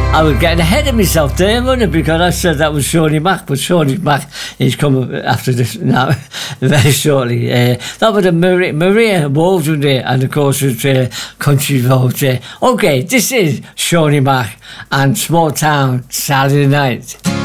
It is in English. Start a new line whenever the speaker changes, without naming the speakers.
I was getting ahead of myself there, wasn't it? Because I said that was Shawnee Mac, but Shawnee Mac is coming after this now, very shortly. That was a Maria Waldron there, and of course it's Country Road there. Okay, this is Shawnee Mac and Small Town Saturday Night.